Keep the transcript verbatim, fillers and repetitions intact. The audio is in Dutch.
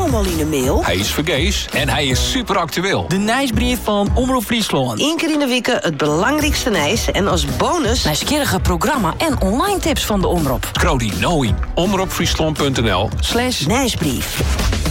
allemaal in de mail? Hij is vergees en hij is super actueel. De nieuwsbrief van Omroep Friesland. Eén keer in de week het belangrijkste nieuws. En als bonus... nieuwsgierige programma en online tips van de Omroep. Krodi Noi. omroepfriesland punt n l slash nieuwsbrief.